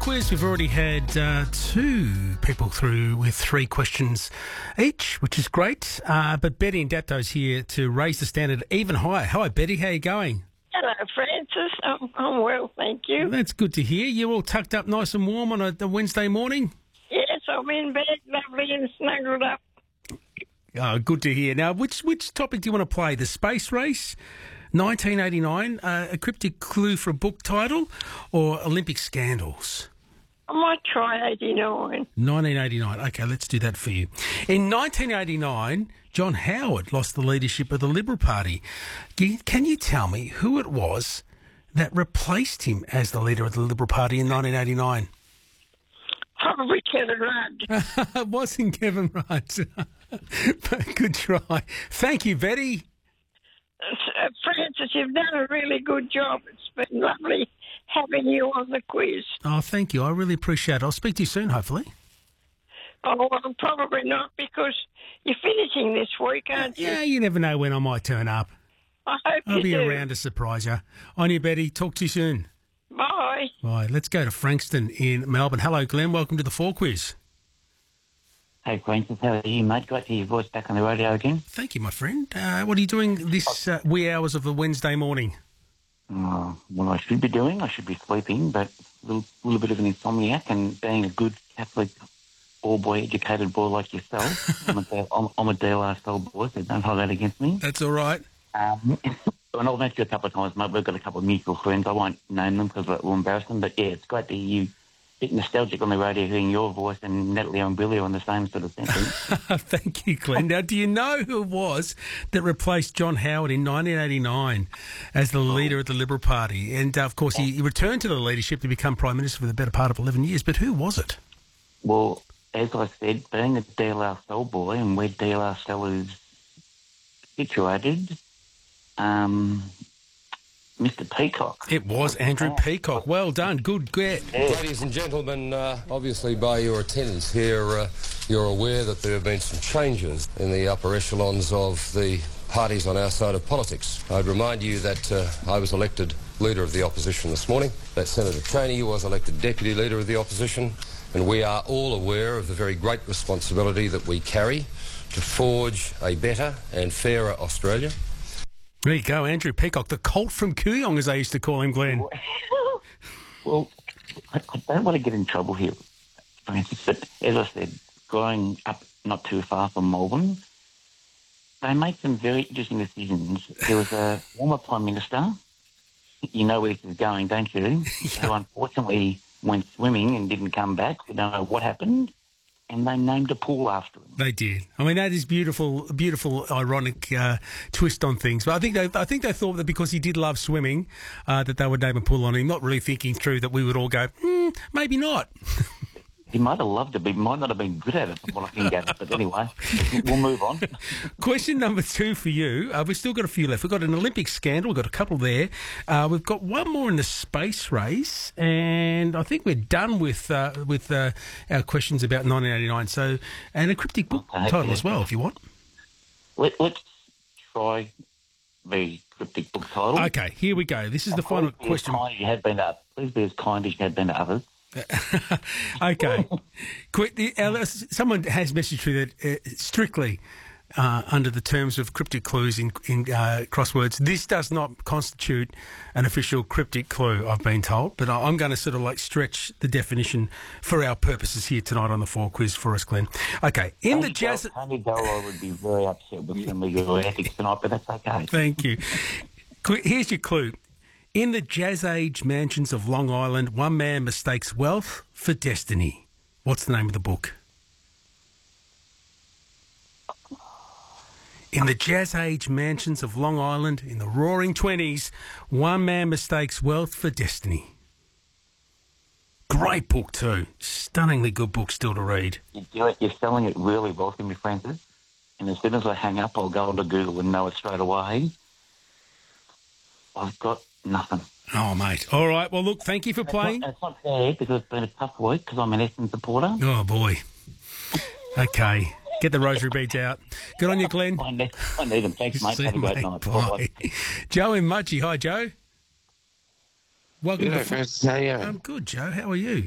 quiz. We've already had two people through with three questions each, which is great. But Betty and Dapto's here to raise the standard even higher. Hi, Betty. How are you going? Hello, Francis. I'm well, thank you. That's good to hear. You're all tucked up nice and warm on a Wednesday morning? Yes, I'm in bed, lovely and snuggled up. Oh, good to hear. Now, which topic do you want to play? The space race, 1989, a cryptic clue for a book title, or Olympic scandals? I might try 89. 1989. Okay, let's do that for you. In 1989, John Howard lost the leadership of the Liberal Party. Can you tell me who it was that replaced him as the leader of the Liberal Party in 1989? Probably Kevin Rudd. It wasn't Kevin Rudd. But good try. Thank you, Betty. Francis, you've done a really good job. It's been lovely having you on the quiz. Oh, thank you. I really appreciate it. I'll speak to you soon, hopefully. Oh, well, probably not, because you're finishing this week, aren't you? Yeah, you never know when I might turn up. I hope I'll you be do. around to surprise you. On you, Betty. Talk to you soon. Bye. Bye. Let's go to Frankston in Melbourne. Hello, Glenn. Welcome to the 4 Quiz. Hey, Francis, how are you, mate? Great to hear your voice back on the radio again. Thank you, my friend. What are you doing this wee hours of the Wednesday morning? Well, I should be sleeping, but a little bit of an insomniac, and being a good Catholic all-boy educated boy like yourself, I'm a DLR style boy, so don't hold that against me. That's all right. And I've met you a couple of times, mate. We've got a couple of mutual friends. I won't name them because it will embarrass them, but yeah, it's great to hear you. Bit nostalgic on the radio, hearing your voice and Natalie and Billy on the same sort of sentence. Thank you, Glenn. Now, do you know who it was that replaced John Howard in 1989 as the leader of the Liberal Party? And, of course, he returned to the leadership to become Prime Minister for the better part of 11 years. But who was it? Well, as I said, being a DLR cell boy and where DLR cell is situated, Mr. Peacock. It was Andrew Peacock. Well done. Good get. Ladies and gentlemen, obviously by your attendance here, you're aware that there have been some changes in the upper echelons of the parties on our side of politics. I'd remind you that I was elected Leader of the Opposition this morning, that Senator Cheney was elected Deputy Leader of the Opposition, and we are all aware of the very great responsibility that we carry to forge a better and fairer Australia. There you go, Andrew Peacock, the Colt from Kooyong, as I used to call him, Glenn. Well, I don't want to get in trouble here, Francis, but as I said, growing up not too far from Melbourne, they made some very interesting decisions. There was a former Prime Minister, you know where this is going, don't you, who unfortunately went swimming and didn't come back. We don't know what happened. And they named a pool after him. They did. I mean, that is beautiful, ironic twist on things. But I think they thought that because he did love swimming, that they would name a pool on him. Not really thinking through that we would all go, maybe not. He might have loved it, but he might not have been good at it, from what I can gather. But anyway, we'll move on. Question number 2 for you. We've still got a few left. We've got an Olympic scandal. We've got a couple there. We've got one more in the space race, and I think we're done with our questions about 1989. So, and a cryptic book title as well, if you want. Let's try the cryptic book title. Okay, here we go. This is the final question. Please be as kind as you have been to others. Okay. Someone has messaged through that strictly under the terms of cryptic clues in crosswords. This does not constitute an official cryptic clue, I've been told, but I'm going to sort of like stretch the definition for our purposes here tonight on the 4 Quiz for us, Glenn. Okay. Tony Doe would be very upset with some of your ethics tonight, but that's okay. Thank you. Here's your clue. In the jazz age mansions of Long Island, one man mistakes wealth for destiny. What's the name of the book? In the jazz age mansions of Long Island, in the roaring 20s, one man mistakes wealth for destiny. Great book too. Stunningly good book still to read. You're selling it really well to me, Francis. And as soon as I hang up, I'll go onto Google and know it straight away. I've got nothing. Oh, mate. All right. Well, look, thank you for playing. It's not fair because it's been a tough week because I'm an Essendon supporter. Oh, boy. Okay. Get the rosary beads out. Good on you, Glenn. I need them. Thanks, mate. Have a great night. Bye. Joe in Mudgee. Hi, Joe. Welcome Francis. How are you? I'm good, Joe. How are you?